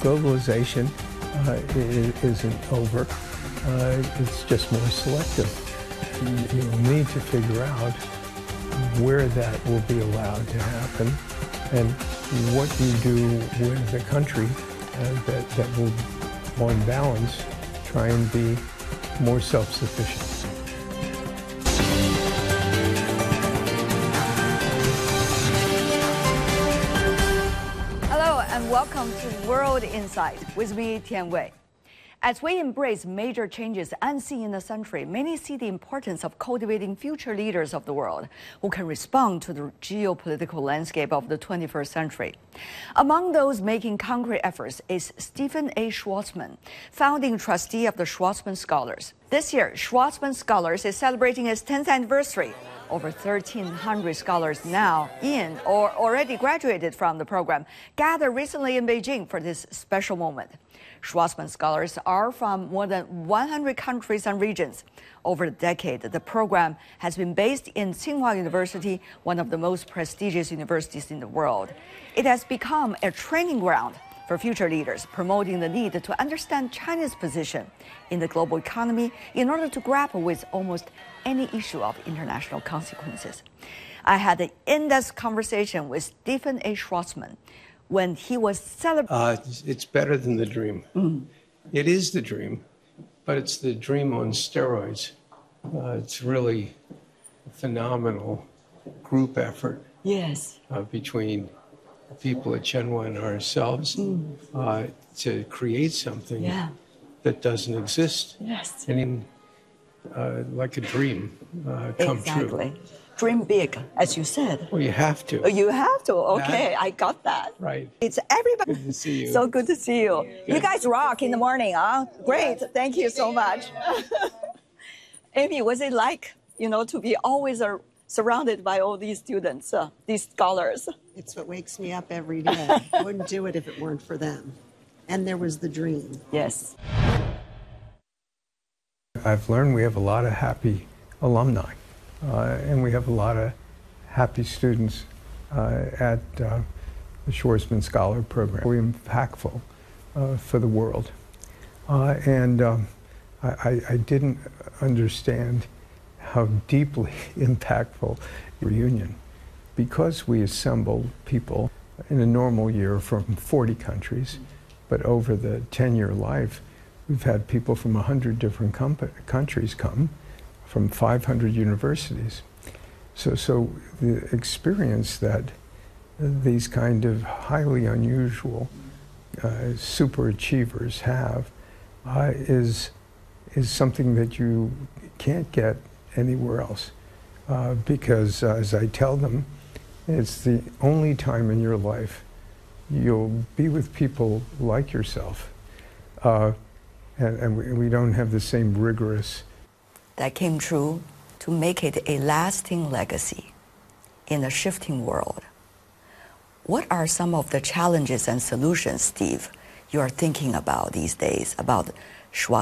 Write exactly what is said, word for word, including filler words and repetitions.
globalization uh, i- isn't over. Uh, it's just more selective. You, you need to figure out where that will be allowed to happen and what you do with the country uh, that, that will, on balance, try and be more self-sufficient. Hello and welcome to World Insight with me, Tian Wei. As we embrace major changes unseen in the century, many see the importance of cultivating future leaders of the world who can respond to the geopolitical landscape of the twenty-first century. Among those making concrete efforts is Stephen A. Schwarzman, founding trustee of the Schwarzman Scholars. This year, Schwarzman Scholars is celebrating its tenth anniversary. Over thirteen hundred scholars now in or already graduated from the program gathered recently in Beijing for this special moment. Schwarzman Scholars are from more than one hundred countries and regions. Over the decade, the program has been based in Tsinghua University, one of the most prestigious universities in the world. It has become a training ground for future leaders, promoting the need to understand China's position in the global economy in order to grapple with almost any issue of international consequences. I had an in-depth conversation with Stephen A. Schwarzman when he was celebrating. Uh, it's better than the dream. Mm. It is the dream, but it's the dream on steroids. Uh, it's really a phenomenal group effort Yes. uh, between people at Tsinghua and ourselves Mm. uh, to create something Yeah. that doesn't exist. Yes. Any, uh, like a dream uh, come Exactly. true. Dream big, as you said. Well, you have to. Oh, you have to. Okay, I got that. Right. It's everybody. Good to see you. So good to see you. You guys rock in the morning, huh? Great. Thank you so much. Amy, what's it like, you know, to be always uh, surrounded by all these students, uh, these scholars? It's what wakes me up every day. I wouldn't do it if it weren't for them. And there was the dream. Yes. I've learned we have a lot of happy alumni, uh, and we have a lot of happy students uh, at uh, the Schwarzman Scholar Program. We're impactful uh, for the world. Uh, and um, I, I, I didn't understand how deeply impactful reunion, because we assembled people in a normal year from forty countries, but over the ten-year life, we've had people from one hundred different countries come, from five hundred universities. So, so the experience that these kind of highly unusual uh, super achievers have uh, is, is something that you can't get anywhere else. Uh, because, uh, as I tell them, it's the only time in your life you'll be with people like yourself. Uh, and and we, we don't have the same rigorous. That came true to make it a lasting legacy in a shifting world. What are some of the challenges and solutions, Steve, you are thinking about these days about Schwarzman?